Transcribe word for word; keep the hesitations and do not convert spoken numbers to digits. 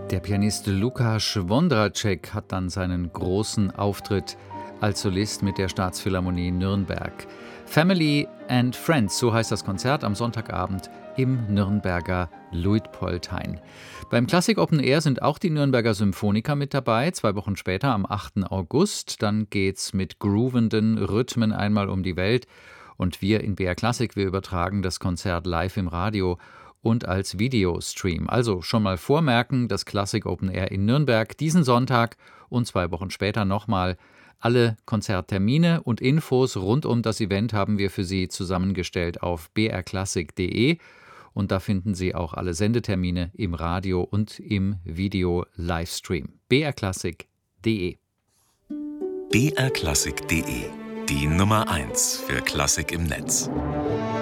Der Pianist Lukáš Vondráček hat dann seinen großen Auftritt als Solist mit der Staatsphilharmonie Nürnberg. Family and Friends, so heißt das Konzert am Sonntagabend im Nürnberger Luitpoldhain. Beim Klassik Open Air sind auch die Nürnberger Symphoniker mit dabei, zwei Wochen später am achten August. Dann geht's mit groovenden Rhythmen einmal um die Welt. Und wir in B R Klassik, wir übertragen das Konzert live im Radio und als Videostream. Also schon mal vormerken, das Klassik Open Air in Nürnberg diesen Sonntag und zwei Wochen später nochmal. Alle Konzerttermine und Infos rund um das Event haben wir für Sie zusammengestellt auf b r klassik punkt d e und da finden Sie auch alle Sendetermine im Radio und im Video-Livestream. b r klassik punkt d e b r klassik punkt d e, die Nummer eins für Klassik im Netz.